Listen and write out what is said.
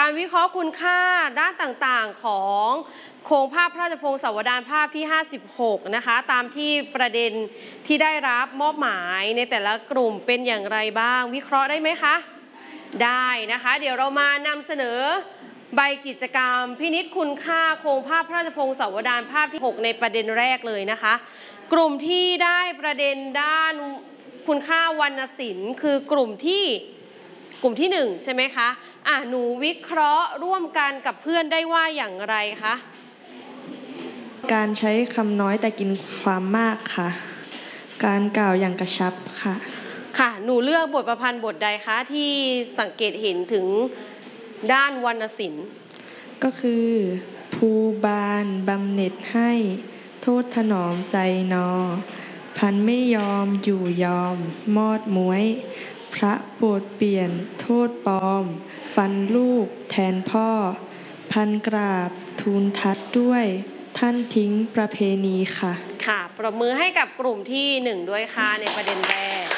การวิเคราะห์คุณค่าด้านต่างๆของโครงภาพพระราชพงศาวดารภาพที่ 56 นะคะตามที่ประเด็นที่ได้รับมอบหมายในแต่ละกลุ่มเป็นอย่างไรบ้างวิเคราะห์ได้ไหมคะได้นะคะเดี๋ยวเรามานำเสนอใบกิจกรรมพินิจคุณค่าโครงภาพพระราชพงศาวดารภาพที่ 6 ในประเด็นแรกเลยนะคะกลุ่มที่ได้ประเด็นด้านคุณค่าวรรณศิลป์คือกลุ่มที่1ใช่ไหมคะหนูวิเคราะห์ร่วมกันกับเพื่อนได้ว่าอย่างไรคะการใช้คำน้อยแต่กินความมากค่ะการกล่าวอย่างกระชับค่ะค่ะหนูเลือกบทประพันธ์บทใดคะที่สังเกตเห็นถึงด้านวรรณศิลป์ก็คือภูบาลบำเหน็จให้โทษถนอมใจนอพันไม่ยอมอยู่ยอมมอดม้วยพระโปรดเปลี่ยนโทษปลอมฟันลูกแทนพ่อพันกราบทูลทัดด้วยท่านทิ้งประเพณีค่ะค่ะปรบมือให้กับกลุ่มที่1ด้วยค่ะในประเด็นแรก